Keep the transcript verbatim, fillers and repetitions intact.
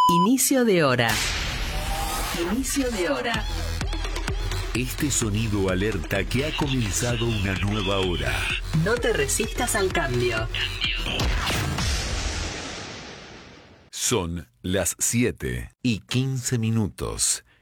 Inicio de hora. Inicio de hora. Este sonido alerta que ha comenzado una nueva hora. No te resistas al cambio. Son las siete y quince minutos.